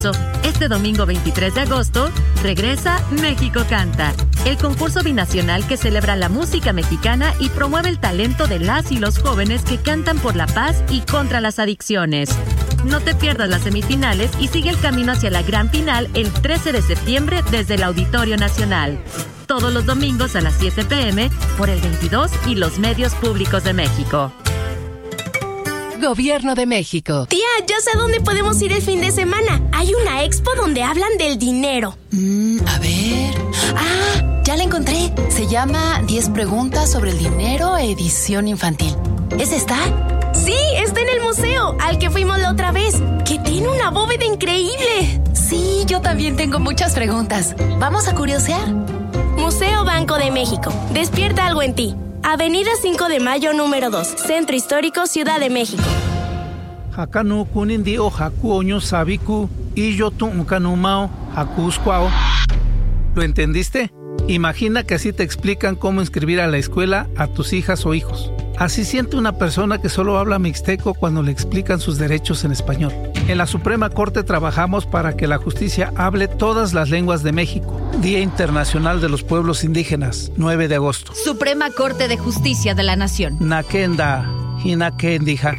Este domingo 23 de agosto, regresa México Canta, el concurso binacional que celebra la música mexicana y promueve el talento de las y los jóvenes que cantan por la paz y contra las adicciones. No te pierdas las semifinales y sigue el camino hacia la gran final el 13 de septiembre desde el Auditorio Nacional. Todos los domingos a las 7 p.m. por el 22 y los medios públicos de México. Gobierno de México. Tía, ya sé dónde podemos ir el fin de semana. Hay una expo donde hablan del dinero. A ver. Ah, ya la encontré. Se llama 10 preguntas sobre el dinero, edición infantil. ¿Es esta? Sí, está en el museo, al que fuimos la otra vez, que tiene una bóveda increíble. Sí, yo también tengo muchas preguntas. ¿Vamos a curiosear? Museo Banco de México. Despierta algo en ti. Avenida 5 de Mayo, número 2, Centro Histórico, Ciudad de México. Hakanu kunindio haku oño sabiku y yo tuncanumao hakuscuao. ¿Lo entendiste? Imagina que así te explican cómo inscribir a la escuela a tus hijas o hijos. Así siente una persona que solo habla mixteco cuando le explican sus derechos en español. En la Suprema Corte trabajamos para que la justicia hable todas las lenguas de México. Día Internacional de los Pueblos Indígenas, 9 de agosto. Suprema Corte de Justicia de la Nación. Nakenda, hinakendija.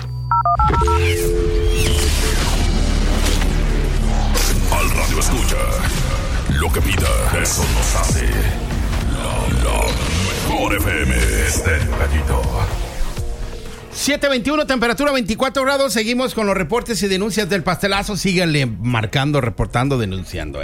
Al radio escucha. Lo que pida, eso nos hace. La mejor FM Estéreo Gallito. 7:21, temperatura 24 grados. Seguimos con los reportes y denuncias del pastelazo. Síganle marcando, reportando, denunciando,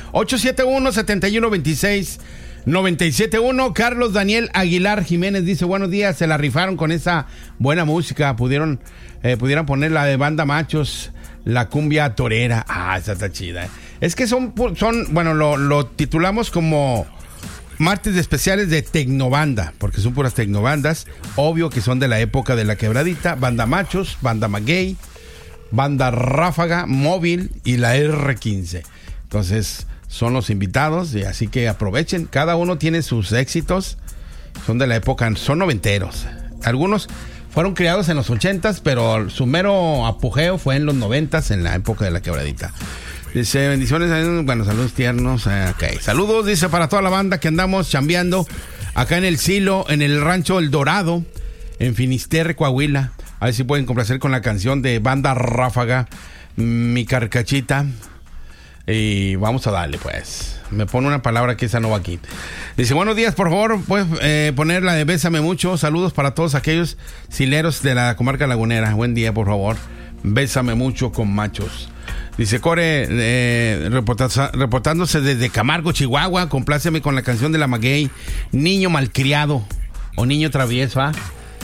871-7126-971. Carlos Daniel Aguilar Jiménez dice: buenos días, se la rifaron con esa buena música. Pudieran poner la de Banda Machos, la cumbia torera. Ah, esa está chida. Es que son bueno, lo titulamos como martes de especiales de Tecnobanda, porque son puras tecnobandas, obvio que son de la época de la quebradita, Banda Machos, Banda Maguey, Banda Ráfaga, Móvil y la R15. Entonces, son los invitados, y así que aprovechen, cada uno tiene sus éxitos, son de la época, son noventeros. Algunos fueron criados en los 80s, pero su mero apogeo fue en los 90s, en la época de la quebradita. Dice: bendiciones, bueno, saludos tiernos. Okay. Saludos, dice, para toda la banda que andamos chambeando acá en el Silo, en el rancho El Dorado, en Finisterre, Coahuila. A ver si pueden complacer con la canción de Banda Ráfaga, Mi Carcachita. Y vamos a darle, pues. Me pone una palabra que esa no va aquí. Dice: buenos días, por favor, puedes poner la de Bésame Mucho. Saludos para todos aquellos sileros de la comarca lagunera. Buen día, por favor. Bésame Mucho con Machos. Dice Core, reportándose desde Camargo, Chihuahua. Compláceme con la canción de la Maguey, Niño Malcriado o Niño Travieso, ¿ah?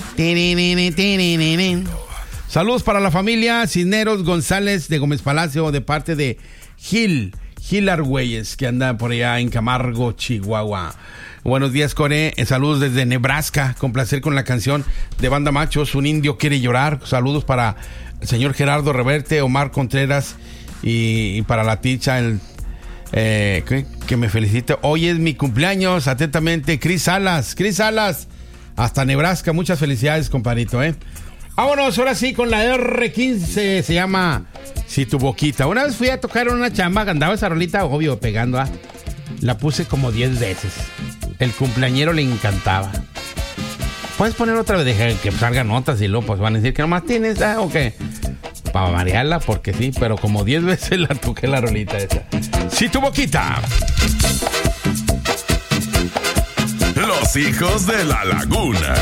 Saludos para la familia Cisneros González de Gómez Palacio, de parte de Gil Argüelles, que anda por allá en Camargo, Chihuahua. Buenos días, Core. Saludos desde Nebraska. Complacer con la canción de Banda Machos, Un Indio Quiere Llorar. Saludos para el señor Gerardo Reverte, Omar Contreras y para la ticha, que me felicite. Hoy es mi cumpleaños. Atentamente, Cris Salas, hasta Nebraska. Muchas felicidades, compadrito, Vámonos ahora sí con la R15. Se llama Si tu boquita. Una vez fui a tocar en una chamba, andaba esa rolita, obvio, pegando. La puse como 10 veces. El cumpleañero le encantaba. Puedes poner otra vez, deja que salgan notas y luego pues van a decir que nomás tienes, o qué. Para marearla, porque sí, pero como 10 veces la toqué la rolita esa. Si tu boquita. Los hijos de la laguna.